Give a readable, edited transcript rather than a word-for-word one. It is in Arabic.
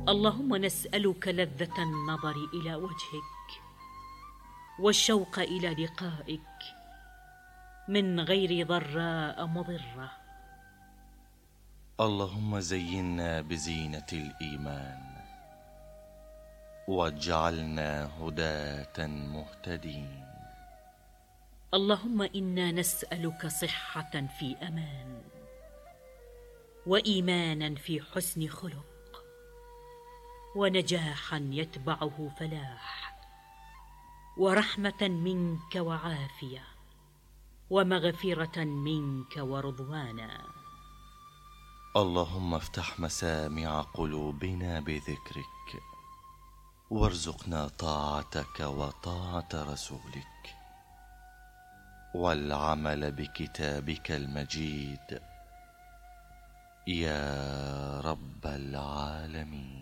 اللهم نسألك لذة النظر إلى وجهك والشوق إلى لقائك من غير ضراء مضرة. اللهم زينا بزينة الإيمان واجعلنا هداة مهتدين. اللهم إنا نسألك صحة في أمان، وإيمانا في حسن خلق، ونجاحا يتبعه فلاح، ورحمة منك وعافية، ومغفرة منك ورضوانا. اللهم افتح مسامع قلوبنا بذكرك، وارزقنا طاعتك وطاعة رسولك، والعمل بكتابك المجيد يا رب العالمين.